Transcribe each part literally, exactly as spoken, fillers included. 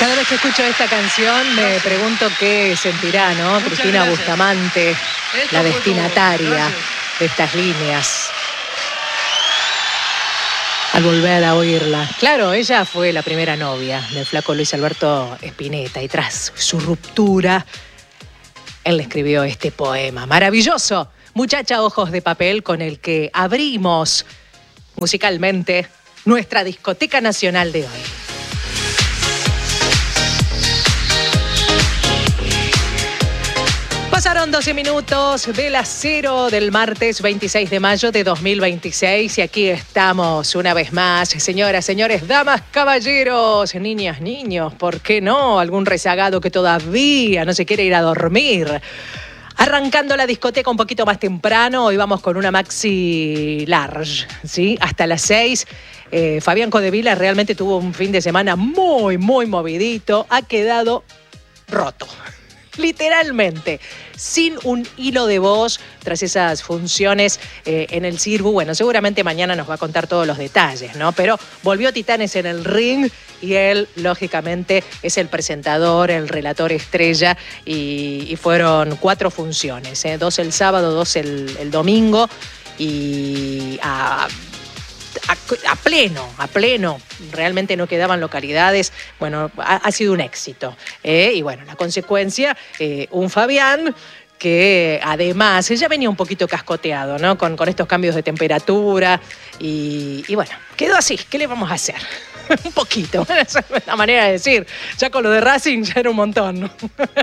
Cada vez que escucho esta canción me pregunto qué sentirá, ¿no? Muchas Cristina gracias. Bustamante, Esto la fue destinataria todo. Gracias. de estas líneas. Al volver a oírla. Claro, ella fue la primera novia del flaco Luis Alberto Spinetta y tras su ruptura, él le escribió este poema maravilloso, Muchacha Ojos de Papel, con el que abrimos musicalmente nuestra discoteca nacional de hoy. Pasaron doce minutos de las cero del martes veintiséis de mayo de dos mil veintiséis y aquí estamos una vez más, señoras, señores, damas, caballeros, niñas, niños, ¿por qué no? Algún rezagado que todavía no se quiere ir a dormir. Arrancando la discoteca un poquito más temprano, hoy vamos con una maxi large, ¿sí? Hasta las seis. Eh, Fabián Codevila realmente tuvo un fin de semana muy, muy movidito, ha quedado roto. Literalmente, sin un hilo de voz tras esas funciones eh, en el Cirbu. Bueno, seguramente mañana nos va a contar todos los detalles, ¿no? Pero volvió Titanes en el ring y él, lógicamente, es el presentador, el relator estrella y, y fueron cuatro funciones, ¿eh? Dos el sábado, dos el, el domingo y a... A, a pleno, a pleno, realmente no quedaban localidades, bueno, ha, ha sido un éxito, ¿eh? Y bueno, la consecuencia, eh, un Fabián que además, ya venía un poquito cascoteado, ¿no? Con, con estos cambios de temperatura y, y bueno, quedó así, ¿qué le vamos a hacer? Un poquito, esa es la manera de decir. Ya con lo de Racing ya era un montón, ¿no?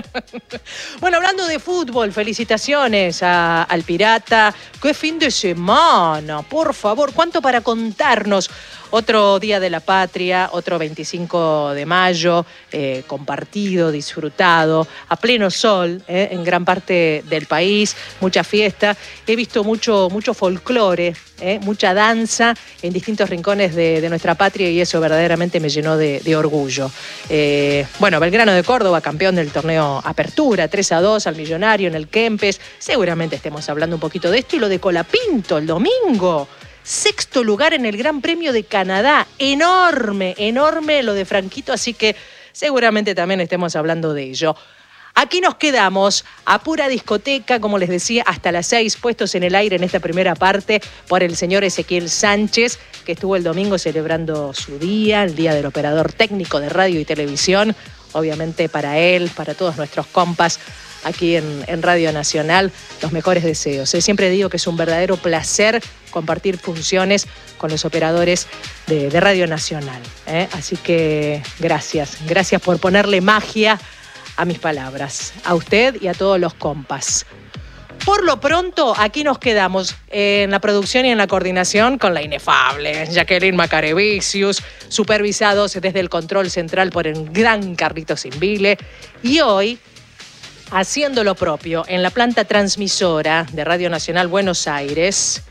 Bueno, hablando de fútbol, felicitaciones a, al Pirata. ¡Qué fin de semana! Por favor, ¿cuánto para contarnos? Otro Día de la Patria, otro veinticinco de mayo, eh, compartido, disfrutado, a pleno sol, eh, en gran parte del país, mucha fiesta. He visto mucho, mucho folclore, eh, mucha danza en distintos rincones de, de nuestra patria y eso verdaderamente me llenó de, de orgullo. Eh, bueno, Belgrano de Córdoba, campeón del torneo Apertura, tres a dos al Millonario en el Kempes. Seguramente estemos hablando un poquito de esto y lo de Colapinto el domingo. Sexto lugar en el Gran Premio de Canadá. Enorme, enorme lo de Franquito, así que seguramente también estemos hablando de ello. Aquí nos quedamos a pura discoteca, como les decía, hasta las seis, puestos en el aire en esta primera parte por el señor Ezequiel Sánchez, que estuvo el domingo celebrando su día, el Día del Operador Técnico de Radio y Televisión. Obviamente para él, para todos nuestros compas aquí en, en Radio Nacional, los mejores deseos. Eh, siempre digo que es un verdadero placer compartir funciones con los operadores de, de Radio Nacional. ¿eh? Así que gracias, gracias por ponerle magia a mis palabras, a usted y a todos los compas. Por lo pronto, aquí nos quedamos en la producción y en la coordinación con la inefable Jacqueline Macarevicius, supervisados desde el control central por el gran Carlitos Invile. Y hoy, haciendo lo propio en la planta transmisora de Radio Nacional Buenos Aires,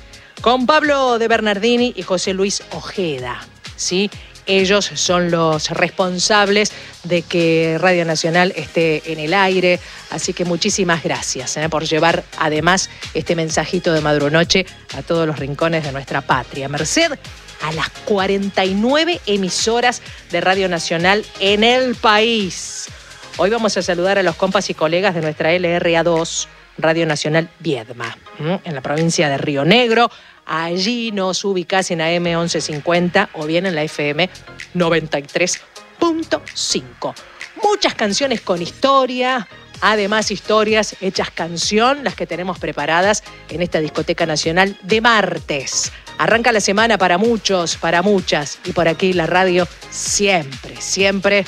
con Pablo de Bernardini y José Luis Ojeda, ¿sí? Ellos son los responsables de que Radio Nacional esté en el aire, así que muchísimas gracias ¿eh? por llevar además este mensajito de Madrunoche a todos los rincones de nuestra patria. Merced a las cuarenta y nueve emisoras de Radio Nacional en el país. Hoy vamos a saludar a los compas y colegas de nuestra L R A dos, Radio Nacional Viedma, ¿eh? en la provincia de Río Negro. Allí nos ubicás en A M once cincuenta o bien en la F M noventa y tres punto cinco. Muchas canciones con historia, además historias hechas canción, las que tenemos preparadas en esta discoteca nacional de martes. Arranca la semana para muchos, para muchas, y por aquí la radio siempre, siempre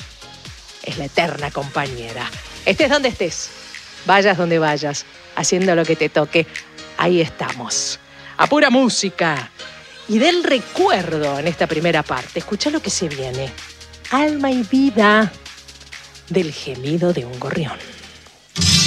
es la eterna compañera. Estés donde estés, vayas donde vayas, haciendo lo que te toque, ahí estamos. A pura música y del recuerdo en esta primera parte. Escuchá lo que se viene. Alma y vida del gemido de un gorrión.